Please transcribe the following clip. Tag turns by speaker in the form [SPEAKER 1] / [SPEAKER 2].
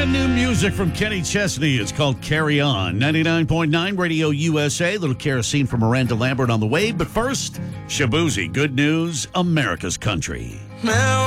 [SPEAKER 1] Brand new music from Kenny Chesney. It's called Carry On. 99.9 Radio USA. Little kerosene from Miranda Lambert on the way. But first, Shabuzi. Good news, America's country.